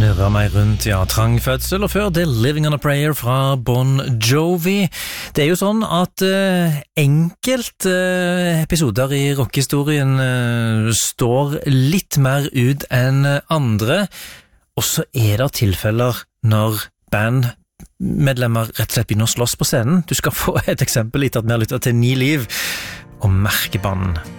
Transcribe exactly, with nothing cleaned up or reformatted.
Snurrer meg rundt, ja, trang fødsel, og før det Living on a Prayer fra Bon Jovi. Det er jo sånn at uh, enkelt uh, episoder i rockehistorien uh, står litt mer ut enn andre, og så er det tilfeller når bandmedlemmer rett og slett begynner å slåss på scenen. Du skal få et eksempel etter at vi har lyttet til Ni Liv og Merkebanden.